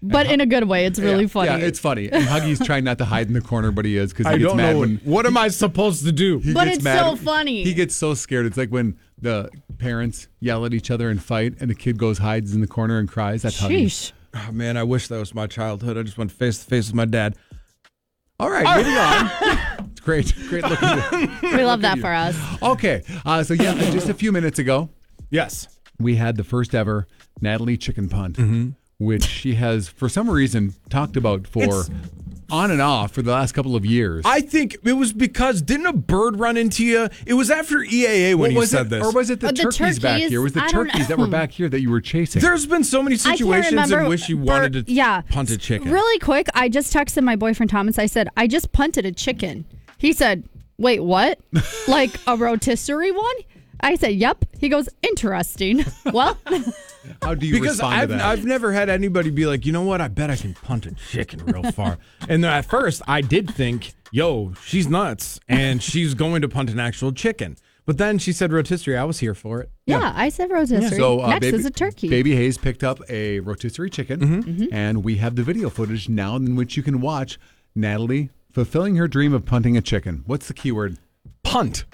but in a good way. It's really funny. Yeah, it's funny. And Huggy's trying not to hide in the corner, but he is because I he gets don't mad know. when. What am I supposed to do? But it's so funny. He gets so scared. It's like when the parents yell at each other and fight, and the kid hides in the corner and cries. That's Huggy. Sheesh. Oh, man, I wish that was my childhood. I just went face to face with my dad. All right, moving on. It's great looking. We love that for us. Okay, so just a few minutes ago, Yes. we had the first ever Natalie chicken punt, which she has, for some reason, talked about on and off for the last couple of years. I think it was because, didn't a bird run into you? It was after EAA when you said this. Or was it the The turkeys back turkeys? here? Was the I don't turkeys that were know. back here that you were chasing? There's been so many I can't situations remember. in which you wanted to punt a chicken. Really quick, I just texted my boyfriend Thomas. I said, I just punted a chicken. He said, wait, what? Like a rotisserie one? I said, yep. He goes, interesting. Well, How do you Because respond to that? I've never had anybody be like, you know what? I bet I can punt a chicken real far. And then at first, I did think, yo, she's nuts, and she's going to punt an actual chicken. But then she said rotisserie. I was here for it. yeah, I said rotisserie. So Next is a turkey. Baby Hayes picked up a rotisserie chicken, and we have the video footage now in which you can watch Natalie fulfilling her dream of punting a chicken. What's the keyword? Punt.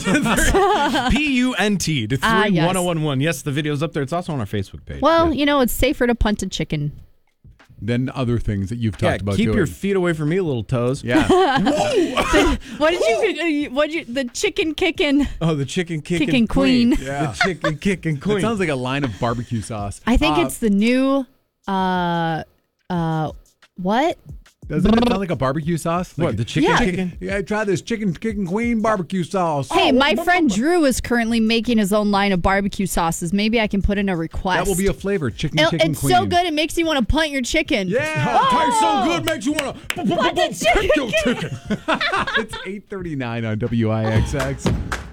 P-U-N-T to 31011. Yes, the video's up there. It's also on our Facebook page. Well, it's safer to punt a chicken. Then other things that you've talked about keep doing. your feet away from me, little toes. Yeah. What did you the chicken kicking? Oh, the chicken Kicking queen. Yeah. The chicken kicking That queen. sounds like a line of barbecue sauce. I think it's the new what? Doesn't it sound like a barbecue sauce? What, Like, the chicken Yeah. kicking? Yeah, try this chicken kicking queen barbecue sauce. Hey, my friend Drew is currently making his own line of barbecue sauces. Maybe I can put in a request. That will be a flavor. Chicken It's kicking queen. so good, it makes you want to punt your chicken. Yeah. Tastes so good, makes you want to Punt the chicken. your chicken. It's 8:39 on WIXX.